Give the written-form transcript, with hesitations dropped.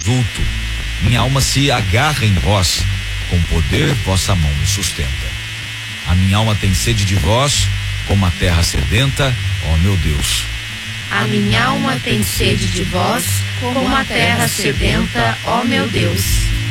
vulto. Minha alma se agarra em vós, com poder vossa mão me sustenta. A minha alma tem sede de vós, como a terra sedenta, ó meu Deus. A minha alma tem sede de vós, como a terra sedenta, ó meu Deus.